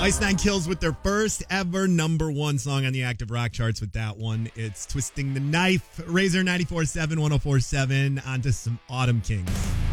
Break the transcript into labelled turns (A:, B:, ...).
A: Ice Nine Kills with their first ever number one song on the Active Rock charts with that one. It's Twisting the Knife. Razor 94.7, 104.7. On to some Autumn Kings.